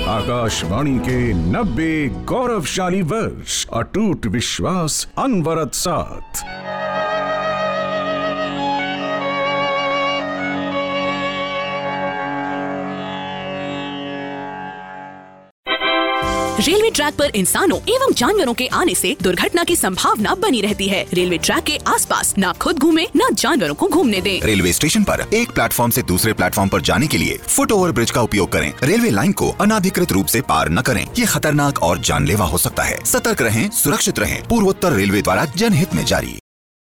आकाशवाणी के 90 गौरवशाली वर्ष, अटूट विश्वास, अनवरत साथ। रेलवे ट्रैक पर इंसानों एवं जानवरों के आने से दुर्घटना की संभावना बनी रहती है। रेलवे ट्रैक के आसपास ना खुद घूमे न जानवरों को घूमने दें। रेलवे स्टेशन पर एक प्लेटफॉर्म से दूसरे प्लेटफॉर्म पर जाने के लिए फुट ओवर ब्रिज का उपयोग करें। रेलवे लाइन को अनाधिकृत रूप से पार न करें, ये खतरनाक और जानलेवा हो सकता है। सतर्क रहें, सुरक्षित रहें। पूर्वोत्तर रेलवे द्वारा जनहित में जारी।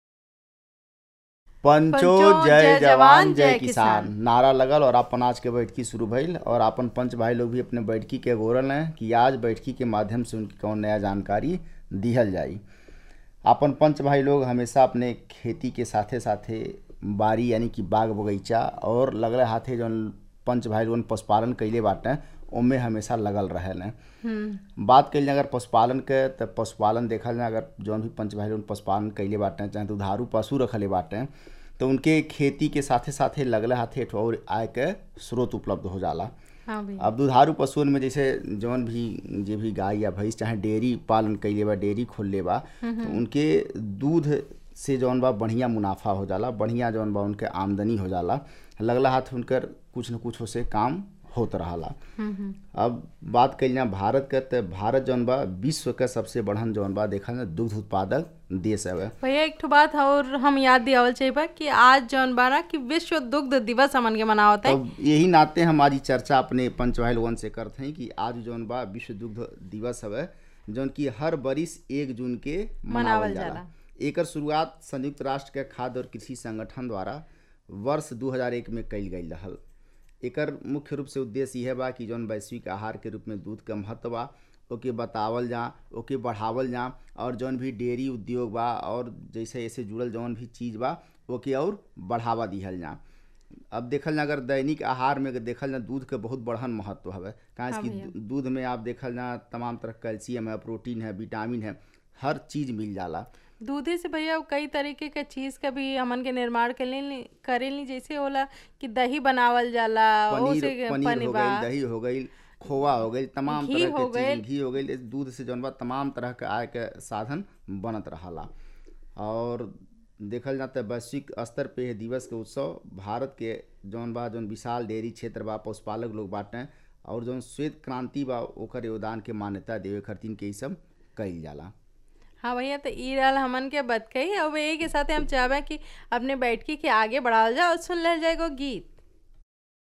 पंचो जय जवान जय किसान नारा लगल और अपन आज के बैठकी शुरू भइल और अपन पंच भाई लोग भी अपने बैठकी के गोरल हैं कि आज बैठकी के माध्यम से उनकी कौन नया जानकारी दिहल जाई। अपन पंच भाई लोग हमेशा अपने खेती के साथे साथे बारी यानी कि बाग बगीचा और लगल हाथे जौन पंच भाई लोगन पशुपालन कैले बाटे उनमें हमेशा लगल रहल हैं। बात कइल अगर पशुपालन के तो पशुपालन देखल जाए, अगर जौन भी पंच भाई लोगन पशुपालन कैले बाटे चाहे दुधारू पशु रखले बाटे तो उनके खेती के साथे साथे लगल हाथे और आय के स्रोत उपलब्ध हो जाला। अब दुधारू पशुओं में जैसे जौन भी जे भी गाय या भैंस चाहे डेयरी पालन कैले बा, डेयरी खोलले बा, तो उनके दूध से जौन बा बढ़िया मुनाफा हो जाला, बढ़िया जौन बा उनके आमदनी हो जाला। लगला हाथ उनकर कुछ न कुछ से काम होत रहाला। अब बात कइल जाए भारत के, तो भारत जौन बा विश्व के सबसे बढ़न जौन बा देखा जाए दुग्ध उत्पादक देश है। भैया एक ठो बात और हम याद दियावल चाहिए कि आज जौन बा ना कि विश्व दुग्ध दिवस हमन के मनावत है। तो यही नाते हमारी चर्चा अपने पंच भाई लोगन से करते हैं कि आज जौन बा विश्व दुग्ध दिवस है जौन की हर बरिस 1 जून के मनावल जाला। एकर शुरुआत संयुक्त राष्ट्र के खाद्य और कृषि संगठन द्वारा वर्ष 2001 में कइल गई रहल। एकर मुख्य रूप से उद्देश्य यह बा कि जौन वैश्विक आहार के रूप में दूध के महत्व बा ओके बतावल जा, ओके बढ़ावल जा और जौन भी डेयरी उद्योग बा और जैसे ऐसे जुड़ल जौन भी चीज़ बा ओके और बढ़ावा दिहल जा। अब देखल जा अगर दैनिक आहार में देखल जा दूध के बहुत बढ़न महत्व हवे, काहे कि दूध में आप देखल जा तमाम तरह कैल्शियम है, प्रोटीन है, विटामिन है, हर चीज़ मिल जाला। दूधे से भैया कई तरीके के चीज़ का भी हमन के निर्माण करेली जैसे होला कि दही बनावल जाला, पनीर हो गई, दही हो गई, खोआ हो गई, तमाम तरह के चीज, घी हो गई। दूध से जौन बा तमाम तरह के आय के साधन बनत रहाला। और देखल जाता है वैश्विक स्तर पे दिवस के उत्सव भारत के जौन बा जौन विशाल डेयरी क्षेत्र बा, पशुपालक लोग बाटे और जौन श्वेत क्रांति बा ओकर योगदान के मान्यता देवे खातिर के ई सब कइल जाला। हाँ भैया, तो ई रहल हमन के बात कही। अब यही के साथ हम चाहबे कि अपने बैठकी के आगे बढ़ावल जाए और सुन ले जाएगो गीत।